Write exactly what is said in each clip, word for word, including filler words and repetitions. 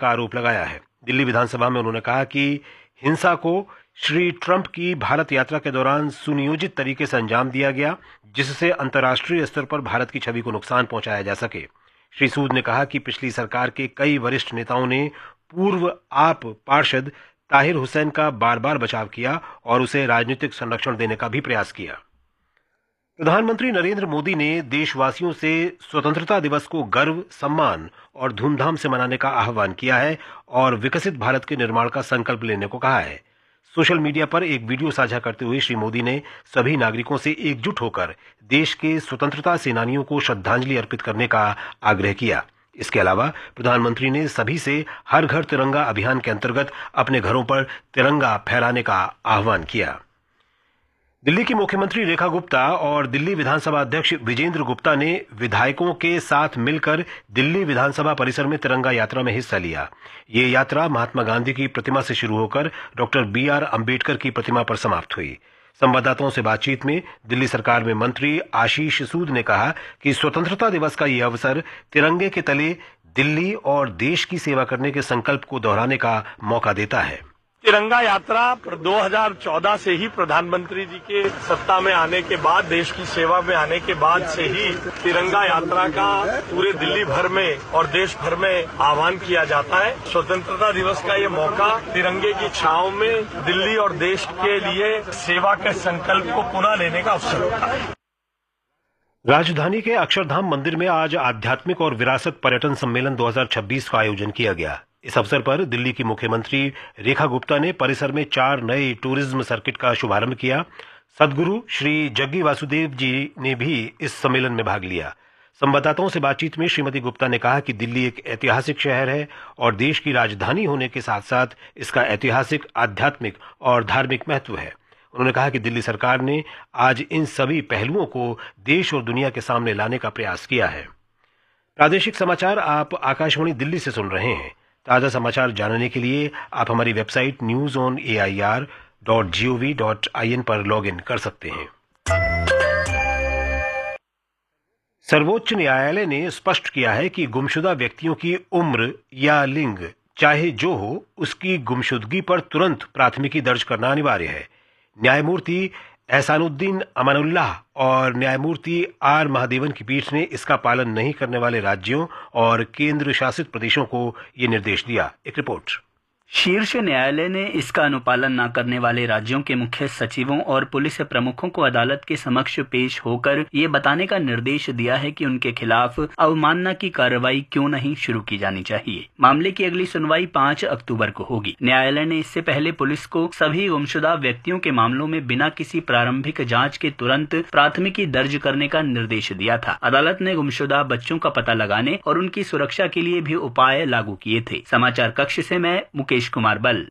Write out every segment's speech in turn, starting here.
का आरोप लगाया है। दिल्ली विधानसभा में उन्होंने कहा कि हिंसा को श्री ट्रंप की भारत यात्रा के दौरान सुनियोजित तरीके से अंजाम दिया गया, जिससे अंतर्राष्ट्रीय स्तर पर भारत की छवि को नुकसान पहुंचाया जा सके। श्री सूद ने कहा कि पिछली सरकार के कई वरिष्ठ नेताओं ने पूर्व आप पार्षद ताहिर हुसैन का बार बार बचाव किया और उसे राजनीतिक संरक्षण देने का भी प्रयास किया। प्रधानमंत्री नरेंद्र मोदी ने देशवासियों से स्वतंत्रता दिवस को गर्व, सम्मान और धूमधाम से मनाने का आह्वान किया है और विकसित भारत के निर्माण का संकल्प लेने को कहा है। सोशल मीडिया पर एक वीडियो साझा करते हुए श्री मोदी ने सभी नागरिकों से एकजुट होकर देश के स्वतंत्रता सेनानियों को श्रद्धांजलि अर्पित करने का आग्रह किया। इसके अलावा प्रधानमंत्री ने सभी से हर घर तिरंगा अभियान के अंतर्गत अपने घरों पर तिरंगा फहराने का आह्वान किया। दिल्ली की मुख्यमंत्री रेखा गुप्ता और दिल्ली विधानसभा अध्यक्ष विजेंद्र गुप्ता ने विधायकों के साथ मिलकर दिल्ली विधानसभा परिसर में तिरंगा यात्रा में हिस्सा लिया। ये यात्रा महात्मा गांधी की प्रतिमा से शुरू होकर डॉक्टर बी आर अम्बेडकर की प्रतिमा पर समाप्त हुई। संवाददाताओं से बातचीत में दिल्ली सरकार में मंत्री आशीष सूद ने कहा कि स्वतंत्रता दिवस का यह अवसर तिरंगे के तले दिल्ली और देश की सेवा करने के संकल्प को दोहराने का मौका देता है। तिरंगा यात्रा दो हज़ार चौदह से ही प्रधानमंत्री जी के सत्ता में आने के बाद, देश की सेवा में आने के बाद से ही तिरंगा यात्रा का पूरे दिल्ली भर में और देश भर में आह्वान किया जाता है। स्वतंत्रता दिवस का ये मौका तिरंगे की छांव में दिल्ली और देश के लिए सेवा के संकल्प को पुनः लेने का अवसर होता है। राजधानी के अक्षरधाम मंदिर में आज आध्यात्मिक और विरासत पर्यटन सम्मेलन दो हज़ार छब्बीस का आयोजन किया गया। इस अवसर पर दिल्ली की मुख्यमंत्री रेखा गुप्ता ने परिसर में चार नए टूरिज्म सर्किट का शुभारंभ किया। सदगुरु श्री जग्गी वासुदेव जी ने भी इस सम्मेलन में भाग लिया। संवाददाताओं से बातचीत में श्रीमती गुप्ता ने कहा कि दिल्ली एक ऐतिहासिक शहर है और देश की राजधानी होने के साथ साथ इसका ऐतिहासिक, आध्यात्मिक और धार्मिक महत्व है। उन्होंने कहा कि दिल्ली सरकार ने आज इन सभी पहलुओं को देश और दुनिया के सामने लाने का प्रयास किया है। प्रादेशिक समाचार आप आकाशवाणी दिल्ली से सुन रहे हैं। ताज़ा समाचार जानने के लिए आप हमारी website news on A I R dot G O V dot I N पर लॉग इन कर सकते हैं। सर्वोच्च न्यायालय ने स्पष्ट किया है कि गुमशुदा व्यक्तियों की उम्र या लिंग चाहे जो हो, उसकी गुमशुदगी पर तुरंत प्राथमिकी दर्ज करना अनिवार्य है। न्यायमूर्ति एहसानुद्दीन अमानुल्लाह और न्यायमूर्ति आर महादेवन की पीठ ने इसका पालन नहीं करने वाले राज्यों और केंद्र शासित प्रदेशों को ये निर्देश दिया। एक रिपोर्ट। शीर्ष न्यायालय ने इसका अनुपालन न करने वाले राज्यों के मुख्य सचिवों और पुलिस प्रमुखों को अदालत के समक्ष पेश होकर ये बताने का निर्देश दिया है कि उनके खिलाफ अवमानना की कार्रवाई क्यों नहीं शुरू की जानी चाहिए। मामले की अगली सुनवाई पाँच अक्टूबर को होगी। न्यायालय ने इससे पहले पुलिस को सभी गुमशुदा व्यक्तियों के मामलों में बिना किसी प्रारंभिक जाँच के तुरंत प्राथमिकी दर्ज करने का निर्देश दिया था। अदालत ने गुमशुदा बच्चों का पता लगाने और उनकी सुरक्षा के लिए भी उपाय लागू किए थे। समाचार कक्ष से मैं मुकेश कुमार बल।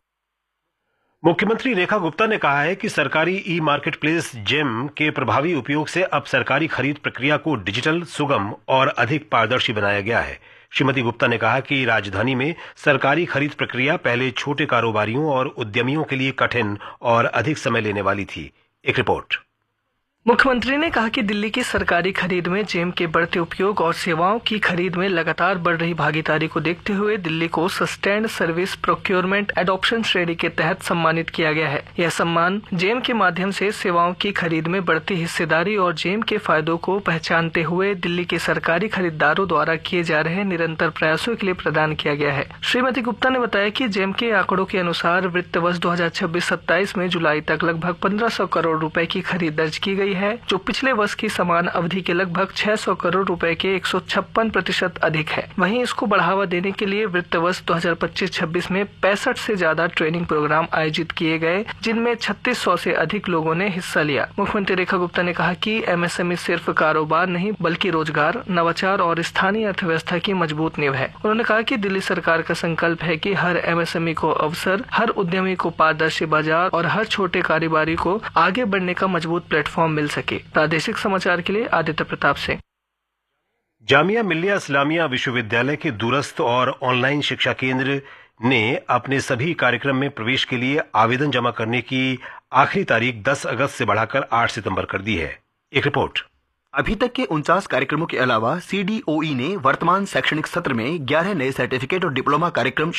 मुख्यमंत्री रेखा गुप्ता ने कहा है कि सरकारी ई मार्केट प्लेस जेम के प्रभावी उपयोग से अब सरकारी खरीद प्रक्रिया को डिजिटल, सुगम और अधिक पारदर्शी बनाया गया है। श्रीमती गुप्ता ने कहा कि राजधानी में सरकारी खरीद प्रक्रिया पहले छोटे कारोबारियों और उद्यमियों के लिए कठिन और अधिक समय लेने वाली थी। एक रिपोर्ट। मुख्यमंत्री ने कहा कि दिल्ली की सरकारी खरीद में जेम के बढ़ते उपयोग और सेवाओं की खरीद में लगातार बढ़ रही भागीदारी को देखते हुए दिल्ली को सस्टेन्ड सर्विस प्रोक्योरमेंट एडॉप्शन श्रेणी के तहत सम्मानित किया गया है। यह सम्मान जेम के माध्यम से सेवाओं की खरीद में बढ़ती हिस्सेदारी और जेम के फायदों को पहचानते हुए दिल्ली के सरकारी खरीदारों द्वारा किए जा रहे निरंतर प्रयासों के लिए प्रदान किया गया है। श्रीमती गुप्ता ने बताया कि जेम के आंकड़ों के अनुसार वित्त वर्ष दो हजार छब्बीस सत्ताईस में जुलाई तक लगभग पंद्रह सौ करोड़ रुपए की खरीद दर्ज की गई है, जो पिछले वर्ष की समान अवधि के लगभग छह सौ करोड़ रुपए के एक सौ छप्पन प्रतिशत अधिक है। वहीं इसको बढ़ावा देने के लिए वित्त वर्ष दो हजार पच्चीस छब्बीस में पैंसठ से ज्यादा ट्रेनिंग प्रोग्राम आयोजित किए गए, जिनमें छत्तीस सौ से अधिक लोगों ने हिस्सा लिया। मुख्यमंत्री रेखा गुप्ता ने कहा कि एम एस एम ई सिर्फ कारोबार नहीं बल्कि रोजगार, नवाचार और स्थानीय अर्थव्यवस्था की मजबूत नींव है। उन्होंने कहा कि दिल्ली सरकार का संकल्प है कि हर एम एस एम ई को अवसर, हर उद्यमी को पारदर्शी बाजार और हर छोटे कारोबारी को आगे बढ़ने का मजबूत प्लेटफॉर्म मिल सके। प्रादेशिक समाचार के लिए आदित्य प्रताप सिंह। जामिया मिल्लिया इस्लामिया विश्वविद्यालय के दूरस्थ और ऑनलाइन शिक्षा केंद्र ने अपने सभी कार्यक्रम में प्रवेश के लिए आवेदन जमा करने की आखिरी तारीख दस अगस्त से बढ़ाकर आठ सितंबर कर दी है। एक रिपोर्ट। अभी तक के उनचास कार्यक्रमों के अलावा सी डी ओ ई ने वर्तमान शैक्षणिक सत्र में ग्यारह नए सर्टिफिकेट और डिप्लोमा कार्यक्रम